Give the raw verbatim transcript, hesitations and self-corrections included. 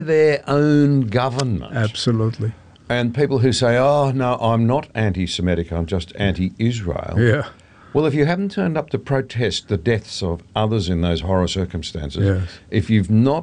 their own government. Absolutely. And people who say, oh, no, I'm not anti-Semitic, I'm just anti-Israel. Yeah. Well, if you haven't turned up to protest the deaths of others in those horror circumstances, Yes. if you've not